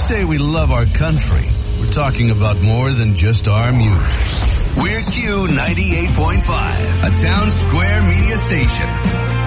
say we love our country, we're talking about more than just our music. We're Q98.5, a Town Square media station.